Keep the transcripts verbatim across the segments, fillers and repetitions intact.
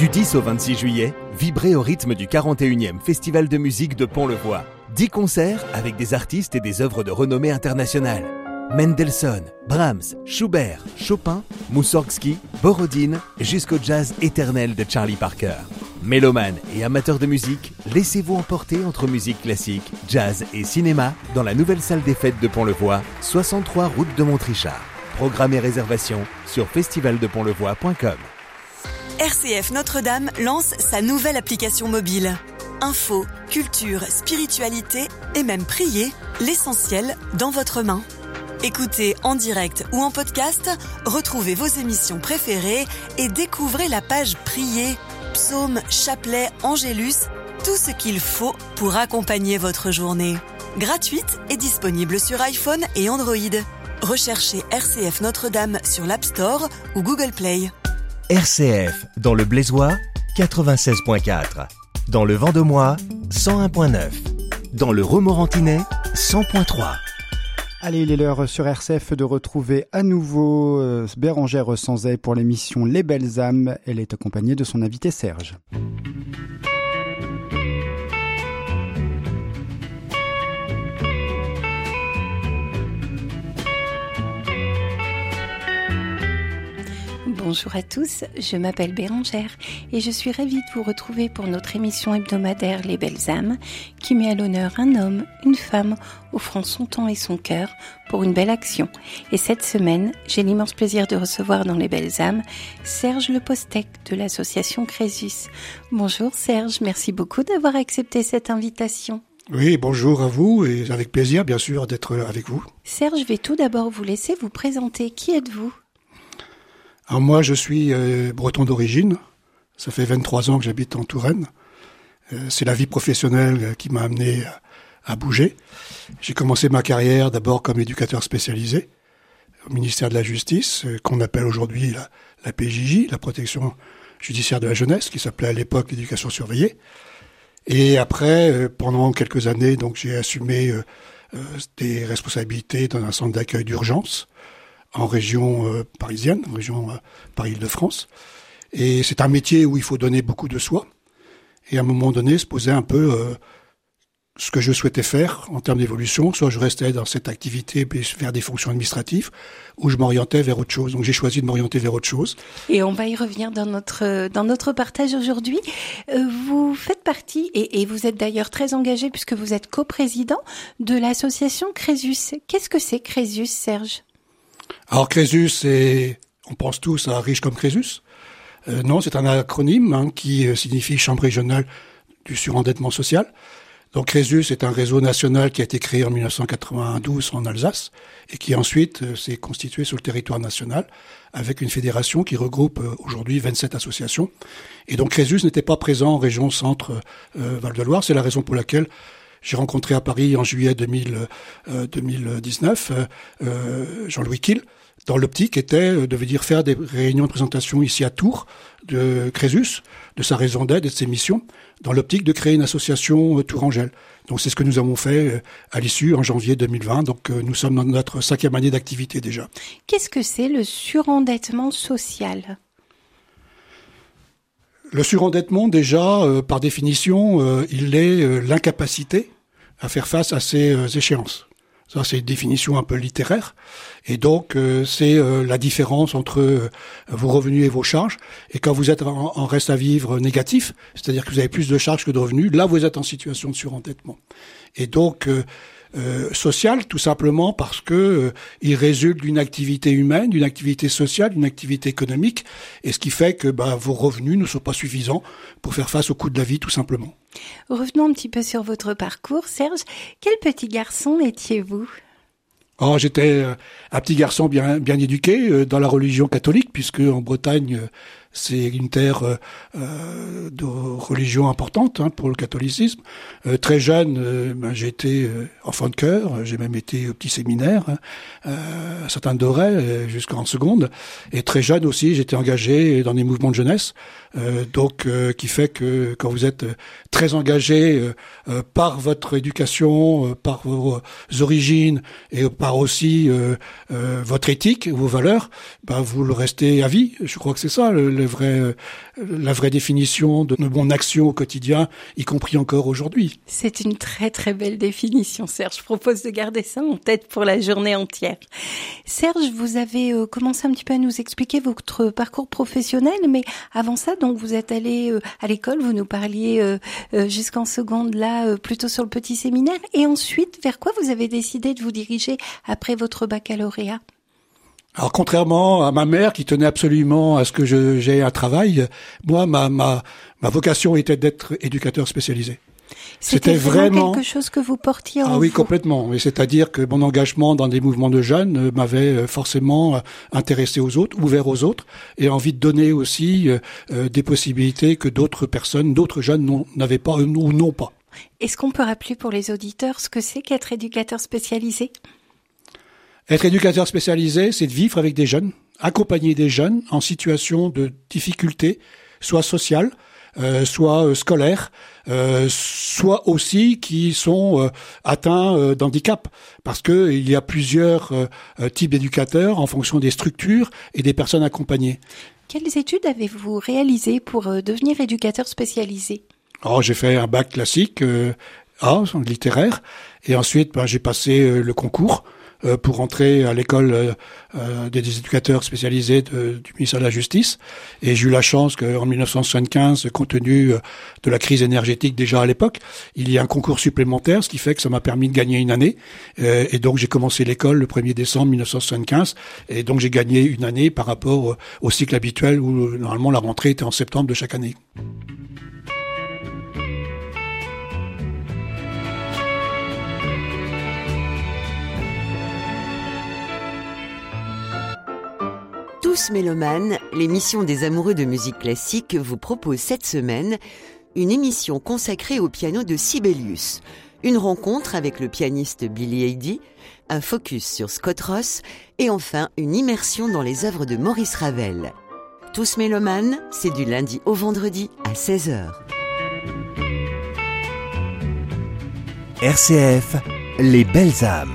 Du dix au vingt-six juillet, vibrez au rythme du quarante et unième Festival de musique de Pont-le-Voix. dix concerts avec des artistes et des œuvres de renommée internationale. Mendelssohn, Brahms, Schubert, Chopin, Moussorgsky, Borodine, jusqu'au jazz éternel de Charlie Parker. Mélomanes et amateurs de musique, laissez-vous emporter entre musique classique, jazz et cinéma dans la nouvelle salle des fêtes de Pont-le-Voix, soixante-trois route de Montrichard. Programme et réservation sur festival de pont le voix point com. R C F Notre-Dame lance sa nouvelle application mobile. Info, culture, spiritualité et même prier, l'essentiel dans votre main. Écoutez en direct ou en podcast, retrouvez vos émissions préférées et découvrez la page Prier, psaumes, chapelets, angélus, tout ce qu'il faut pour accompagner votre journée. Gratuite et disponible sur iPhone et Android. Recherchez R C F Notre-Dame sur l'App Store ou Google Play. R C F, dans le Blaisois, quatre-vingt-seize virgule quatre. Dans le Vendomois, cent un virgule neuf. Dans le Romorantinais, cent virgule trois. Allez, il est l'heure sur R C F de retrouver à nouveau euh, Bérangère Sanzay pour l'émission Les Belles âmes. Elle est accompagnée de son invité Serge. Bonjour à tous, je m'appelle Bérangère et je suis ravie de vous retrouver pour notre émission hebdomadaire Les Belles âmes qui met à l'honneur un homme, une femme, offrant son temps et son cœur pour une belle action. Et cette semaine, j'ai l'immense plaisir de recevoir dans Les Belles âmes Serge Le Postec de l'association Crésus. Bonjour Serge, merci beaucoup d'avoir accepté cette invitation. Oui, bonjour à vous et avec plaisir bien sûr d'être avec vous. Serge, je vais tout d'abord vous laisser vous présenter. Qui êtes-vous ? Alors moi, je suis euh, breton d'origine. Ça fait vingt-trois ans que j'habite en Touraine. Euh, c'est la vie professionnelle qui m'a amené à, à bouger. J'ai commencé ma carrière d'abord comme éducateur spécialisé au ministère de la Justice, euh, qu'on appelle aujourd'hui la, la P J J, la protection judiciaire de la jeunesse, qui s'appelait à l'époque l'éducation surveillée. Et après, euh, pendant quelques années, donc j'ai assumé euh, euh, des responsabilités dans un centre d'accueil d'urgence en région euh, parisienne, en région euh, Paris-Île-de-France. Et c'est un métier où il faut donner beaucoup de soi. Et à un moment donné, se poser un peu euh, ce que je souhaitais faire en termes d'évolution. Soit je restais dans cette activité, puis faire des fonctions administratives, ou je m'orientais vers autre chose. Donc j'ai choisi de m'orienter vers autre chose. Et on va y revenir dans notre dans notre partage aujourd'hui. Euh, vous faites partie, et, et vous êtes d'ailleurs très engagé puisque vous êtes coprésident de l'association Crésus. Qu'est-ce que c'est Crésus, Serge ? Alors Crésus, c'est, on pense tous à Riche comme Crésus. Euh, non, c'est un acronyme hein, qui euh, signifie Chambre régionale du surendettement social. Donc Crésus est un réseau national qui a été créé en dix-neuf cent quatre-vingt-douze en Alsace et qui ensuite euh, s'est constitué sur le territoire national avec une fédération qui regroupe euh, aujourd'hui vingt-sept associations. Et donc Crésus n'était pas présent en région centre euh, Val-de-Loire. C'est la raison pour laquelle j'ai rencontré à Paris en juillet deux mille, euh, deux mille dix-neuf euh, Jean-Louis Kiel, dans l'optique était de venir faire des réunions de présentation ici à Tours de Crésus, de sa raison d'être et de ses missions, dans l'optique de créer une association euh, Tourangelle. Donc c'est ce que nous avons fait euh, à l'issue en janvier deux mille vingt. Donc euh, nous sommes dans notre cinquième année d'activité déjà. Qu'est-ce que c'est le surendettement social ? Le surendettement, déjà, euh, par définition, euh, il est euh, l'incapacité à faire face à ces euh, échéances. Ça, c'est une définition un peu littéraire. Et donc, euh, c'est euh, la différence entre euh, vos revenus et vos charges. Et quand vous êtes en, en reste à vivre négatif, c'est-à-dire que vous avez plus de charges que de revenus, là, vous êtes en situation de surendettement. Et donc, euh, Euh, social, tout simplement parce que euh, il résulte d'une activité humaine, d'une activité sociale, d'une activité économique, et ce qui fait que bah, vos revenus ne sont pas suffisants pour faire face au coût de la vie, tout simplement. Revenons un petit peu sur votre parcours, Serge. Quel petit garçon étiez-vous ? Oh, j'étais euh, un petit garçon bien bien éduqué euh, dans la religion catholique, puisque en Bretagne euh, c'est une terre euh, euh, de religion importante hein, pour le catholicisme. Euh, très jeune, euh, ben, j'ai été euh, enfant de chœur, j'ai même été au petit séminaire, hein, euh, à Saint-Anne-d'Auray euh, jusqu'en seconde. Et très jeune aussi, j'étais engagé dans des mouvements de jeunesse, euh, donc euh, qui fait que quand vous êtes très engagé euh, euh, par votre éducation, euh, par vos origines et par aussi euh, euh, votre éthique, vos valeurs, ben, vous le restez à vie. Je crois que c'est ça le, le vrai, euh, la vraie définition de mon action au quotidien, y compris encore aujourd'hui. C'est une très très belle définition, Serge. Je propose de garder ça en tête pour la journée entière. Serge, vous avez euh, commencé un petit peu à nous expliquer votre parcours professionnel, mais avant ça, donc vous êtes allé euh, à l'école, vous nous parliez euh, euh, jusqu'en seconde là, euh, plutôt sur le petit séminaire, et ensuite, vers quoi vous avez décidé de vous diriger après votre baccalauréat ? Alors, contrairement à ma mère qui tenait absolument à ce que je, j'ai un travail, moi, ma, ma, ma vocation était d'être éducateur spécialisé. C'était, C'était vraiment quelque chose que vous portiez en vous. Ah oui, complètement. Et c'est-à-dire que mon engagement dans des mouvements de jeunes m'avait forcément intéressé aux autres, ouvert aux autres, et envie de donner aussi euh, des possibilités que d'autres personnes, d'autres jeunes n'ont, n'avaient pas ou n'ont pas. Est-ce qu'on peut rappeler pour les auditeurs ce que c'est qu'être éducateur spécialisé ? Être éducateur spécialisé, c'est de vivre avec des jeunes, accompagner des jeunes en situation de difficulté, soit sociale, euh, soit euh, scolaire, euh, soit aussi qui sont euh, atteints euh, d'handicap, parce que il y a plusieurs euh, types d'éducateurs en fonction des structures et des personnes accompagnées. Quelles études avez-vous réalisées pour euh, devenir éducateur spécialisé ? Alors, j'ai fait un bac classique euh, A, littéraire, et ensuite ben, j'ai passé euh, le concours pour entrer à l'école euh, des éducateurs spécialisés de, du ministère de la Justice. Et j'ai eu la chance qu'en dix-neuf cent soixante-quinze, compte tenu de la crise énergétique déjà à l'époque, il y a un concours supplémentaire, ce qui fait que ça m'a permis de gagner une année. Euh, et donc j'ai commencé l'école le premier décembre mille neuf cent soixante-quinze. Et donc j'ai gagné une année par rapport au cycle habituel où normalement la rentrée était en septembre de chaque année. Tous mélomanes, l'émission des amoureux de musique classique vous propose cette semaine une émission consacrée au piano de Sibelius, une rencontre avec le pianiste Billy Eide, un focus sur Scott Ross et enfin une immersion dans les œuvres de Maurice Ravel. Tous mélomanes, c'est du lundi au vendredi à seize heures. R C F, les belles âmes.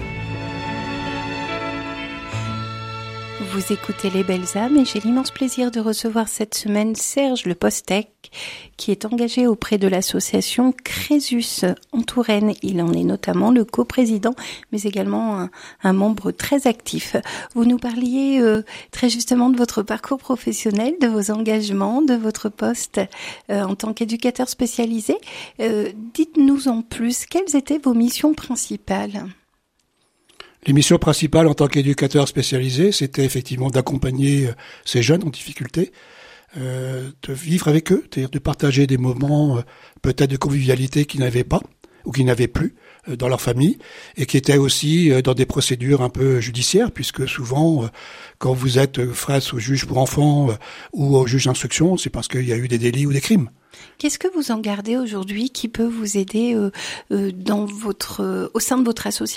Vous écoutez Les Belles âmes et j'ai l'immense plaisir de recevoir cette semaine Serge Le Postec qui est engagé auprès de l'association Crésus en Touraine. Il en est notamment le coprésident mais également un, un membre très actif. Vous nous parliez euh, très justement de votre parcours professionnel, de vos engagements, de votre poste euh, en tant qu'éducateur spécialisé. Euh, dites-nous en plus, quelles étaient vos missions principales ? Les missions principales en tant qu'éducateur spécialisé, c'était effectivement d'accompagner ces jeunes en difficulté, euh, de vivre avec eux, c'est-à-dire de partager des moments euh, peut-être de convivialité qu'ils n'avaient pas ou qu'ils n'avaient plus euh, dans leur famille et qui étaient aussi euh, dans des procédures un peu judiciaires puisque souvent, euh, quand vous êtes face au juge pour enfants euh, ou au juge d'instruction, c'est parce qu'il y a eu des délits ou des crimes. Qu'est-ce que vous en gardez aujourd'hui qui peut vous aider euh, euh, dans votre, euh, au sein de votre association ?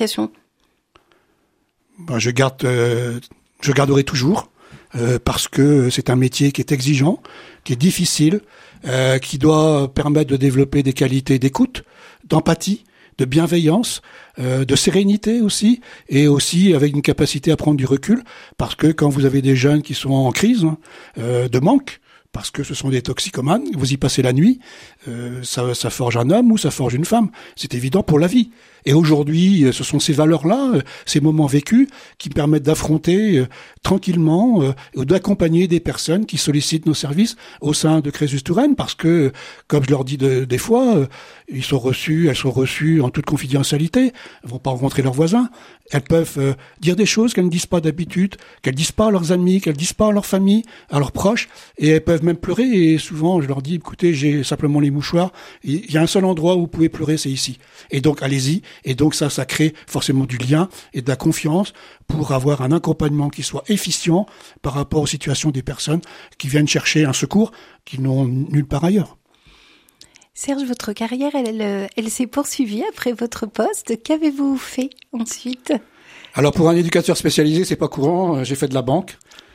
Ben, je garde, euh, je garderai toujours euh, parce que c'est un métier qui est exigeant, qui est difficile, euh, qui doit permettre de développer des qualités d'écoute, d'empathie, de bienveillance, euh, de sérénité aussi, et aussi avec une capacité à prendre du recul, parce que quand vous avez des jeunes qui sont en crise, euh, de manque, parce que ce sont des toxicomanes, vous y passez la nuit, euh, ça, ça forge un homme ou ça forge une femme, c'est évident pour la vie. Et aujourd'hui, ce sont ces valeurs-là, ces moments vécus, qui permettent d'affronter euh, tranquillement euh, ou d'accompagner des personnes qui sollicitent nos services au sein de Crésus Touraine, parce que, comme je leur dis de, des fois, euh, ils sont reçus, elles sont reçues en toute confidentialité, elles vont pas rencontrer leurs voisins, elles peuvent euh, dire des choses qu'elles ne disent pas d'habitude, qu'elles disent pas à leurs amis, qu'elles disent pas à leur famille, à leurs proches, et elles peuvent même pleurer. Et souvent, je leur dis, écoutez, j'ai simplement les mouchoirs. Il y a un seul endroit où vous pouvez pleurer, c'est ici. Et donc, allez-y. Et donc, ça, ça crée forcément du lien et de la confiance pour avoir un accompagnement qui soit efficient par rapport aux situations des personnes qui viennent chercher un secours qu'ils n'ont nulle part ailleurs. Serge, votre carrière, elle, elle, elle s'est poursuivie après votre poste. Qu'avez-vous fait ensuite ? Alors, pour un éducateur spécialisé, c'est pas courant. J'ai fait de la banque.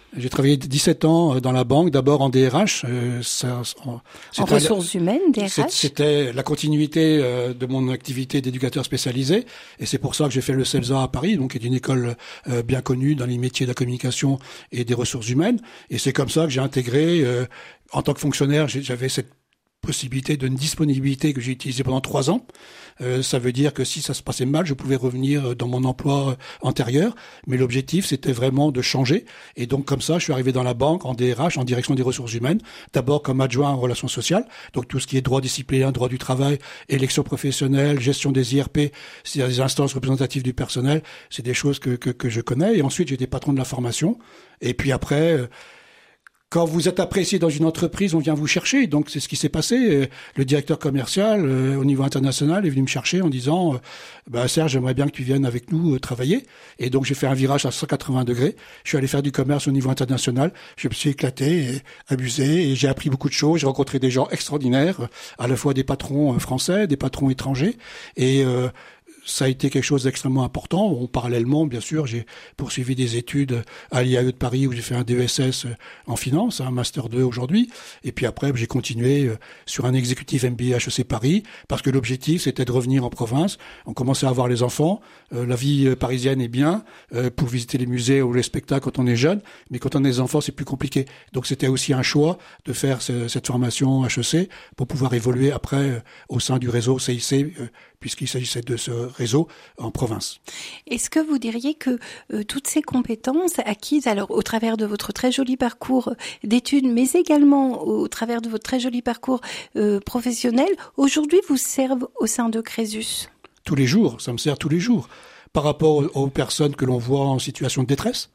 J'ai travaillé dix-sept ans dans la banque, d'abord en D R H. Euh, ça, en en ressources humaines, D R H. C'était la continuité euh, de mon activité d'éducateur spécialisé, et c'est pour ça que j'ai fait le CELSA à Paris, donc qui est une école euh, bien connue dans les métiers de la communication et des ressources humaines. Et c'est comme ça que j'ai intégré, euh, en tant que fonctionnaire, j'avais cette possibilité d'une disponibilité que j'ai utilisée pendant trois ans. Euh, ça veut dire que si ça se passait mal, je pouvais revenir dans mon emploi antérieur. Mais l'objectif, c'était vraiment de changer. Et donc, comme ça, je suis arrivé dans la banque, en D R H, en direction des ressources humaines. D'abord comme adjoint en relations sociales. Donc, tout ce qui est droit disciplinaire, droit du travail, élection professionnelle, gestion des I R P, c'est-à-dire des instances représentatives du personnel. C'est des choses que, que, que je connais. Et ensuite, j'étais patron de la formation. Et puis après... Euh, Quand vous êtes apprécié dans une entreprise, on vient vous chercher. Donc, c'est ce qui s'est passé. Le directeur commercial, euh, au niveau international, est venu me chercher en disant euh, bah, « Serge, j'aimerais bien que tu viennes avec nous euh, travailler. » Et donc, j'ai fait un virage à cent quatre-vingts degrés. Je suis allé faire du commerce au niveau international. Je me suis éclaté et abusé et j'ai appris beaucoup de choses. J'ai rencontré des gens extraordinaires, à la fois des patrons français, des patrons étrangers. Et... Euh, ça a été quelque chose d'extrêmement important. Bon, parallèlement, bien sûr, j'ai poursuivi des études à l'I A E de Paris où j'ai fait un D E S S en finance, un Master deux aujourd'hui. Et puis après, j'ai continué sur un exécutif M B A H E C Paris parce que l'objectif, c'était de revenir en province. On commençait à avoir les enfants. Euh, la vie parisienne est bien euh, pour visiter les musées ou les spectacles quand on est jeune. Mais quand on a des enfants, c'est plus compliqué. Donc, c'était aussi un choix de faire ce, cette formation H E C pour pouvoir évoluer après euh, au sein du réseau C I C euh, puisqu'il s'agissait de ce réseau en province. Est-ce que vous diriez que euh, toutes ces compétences acquises, alors au travers de votre très joli parcours d'études, mais également au travers de votre très joli parcours euh, professionnel, aujourd'hui vous servent au sein de Crésus? Tous les jours, ça me sert tous les jours. Par rapport aux, aux personnes que l'on voit en situation de détresse,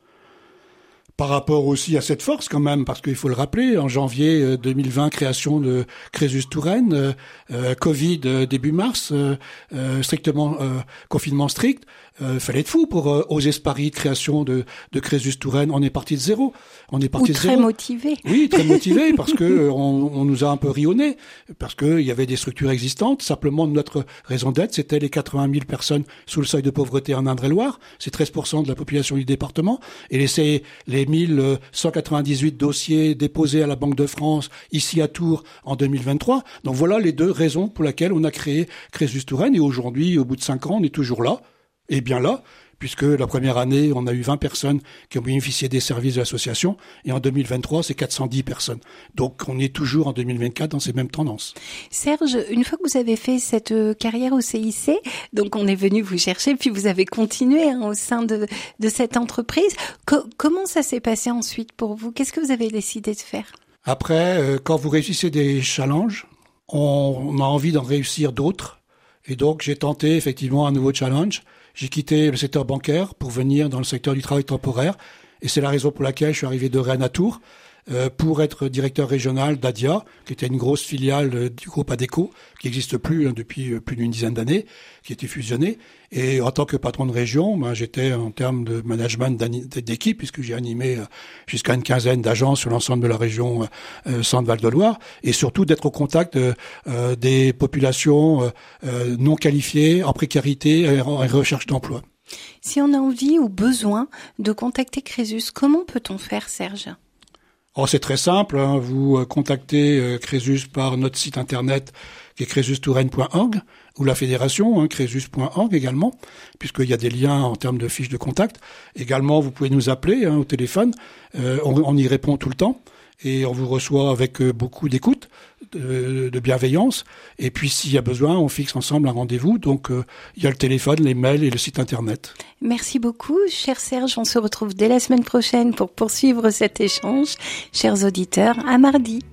par rapport aussi à cette force quand même, parce qu'il faut le rappeler, en janvier deux mille vingt, création de Crésus Touraine, euh, Covid euh, début mars, euh, euh, strictement euh, confinement strict, euh, fallait être fou pour euh, oser ce pari de création de, de Crésus Touraine. On est parti de zéro. On est parti Ou de très zéro. motivé. Oui, très motivé parce que euh, on, on nous a un peu ri au nez, parce que il y avait des structures existantes. Simplement, notre raison d'être, c'était les quatre-vingt mille personnes sous le seuil de pauvreté en Indre-et-Loire. C'est treize pour cent de la population du département. Et laisser les mille cent quatre-vingt-dix-huit dossiers déposés à la Banque de France, ici à Tours, en deux mille vingt-trois. Donc voilà les deux raisons pour lesquelles on a créé Crésus Touraine. Et aujourd'hui, au bout de cinq ans, on est toujours là. Et bien là, puisque la première année, on a eu vingt personnes qui ont bénéficié des services de l'association. Et en deux mille vingt-trois, c'est quatre cent dix personnes. Donc on est toujours en deux mille vingt-quatre dans ces mêmes tendances. Serge, une fois que vous avez fait cette carrière au C I C, donc on est venu vous chercher, puis vous avez continué hein, au sein de, de cette entreprise. Co- comment ça s'est passé ensuite pour vous? Qu'est-ce que vous avez décidé de faire? Après, euh, quand vous réussissez des challenges, on, on a envie d'en réussir d'autres. Et donc j'ai tenté effectivement un nouveau challenge. J'ai quitté le secteur bancaire pour venir dans le secteur du travail temporaire. Et c'est la raison pour laquelle je suis arrivé de Rennes à Tours euh, pour être directeur régional d'A D I A, qui était une grosse filiale euh, du groupe Adecco, qui n'existe plus hein, depuis euh, plus d'une dizaine d'années, qui a été fusionnée. Et en tant que patron de région, ben, j'étais en termes de management d'équipe, puisque j'ai animé euh, jusqu'à une quinzaine d'agences sur l'ensemble de la région euh, Centre-Val de Loire, et surtout d'être au contact euh, euh, des populations euh, non qualifiées, en précarité et en recherche d'emploi. Si on a envie ou besoin de contacter Crésus, comment peut-on faire, Serge ? Oh, c'est très simple, hein. Vous contactez euh, Crésus par notre site internet qui est crésus touraine point org ou la fédération, hein, crésus point org également, puisqu'il y a des liens en termes de fiches de contact. Également, vous pouvez nous appeler hein, au téléphone, euh, on, on y répond tout le temps et on vous reçoit avec euh, beaucoup d'écoute, de, de bienveillance. Et puis, s'il y a besoin, on fixe ensemble un rendez-vous. Donc, euh, il y a le téléphone, les mails et le site internet. Merci beaucoup, cher Serge. On se retrouve dès la semaine prochaine pour poursuivre cet échange. Chers auditeurs, à mardi.